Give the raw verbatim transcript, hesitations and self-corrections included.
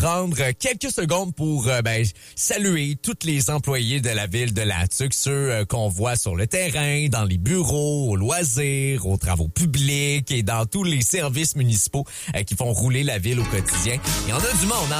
prendre quelques secondes pour euh, ben, saluer tous les employés de la ville de La Tuque, ceux euh, qu'on voit sur le terrain, dans les bureaux, aux loisirs, aux travaux publics et dans tous les services municipaux euh, qui font rouler la ville au quotidien. Il y en a du monde, hein?